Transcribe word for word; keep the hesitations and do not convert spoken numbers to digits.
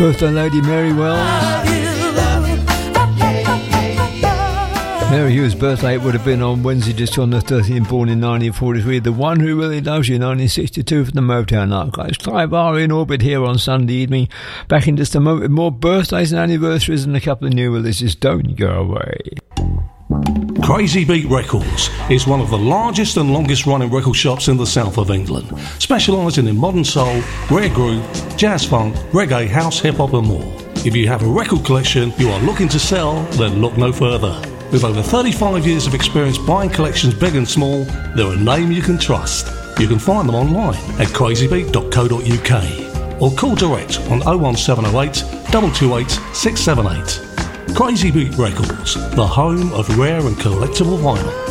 Birthday lady Mary Wells. Mary Hugh's birthday would have been on Wednesday, just on the thirteenth, born in nineteen forty-three. The One Who Really Loves You, nineteen sixty-two, from the Motown Archives. Clive R in orbit here on Sunday evening. Back in just a moment with more birthdays and anniversaries and a couple of new releases. Don't go away. Crazy Beat Records is one of the largest and longest running record shops in the south of England, specialising in modern soul, rare groove, jazz funk, reggae, house, hip hop and more. If you have a record collection you are looking to sell, then look no further. With over thirty-five years of experience buying collections big and small, they're a name you can trust. You can find them online at crazy beat dot co dot uk or call direct on oh one seven oh eight, two two eight, six seven eight. Crazy Beat Records, the home of rare and collectible vinyl.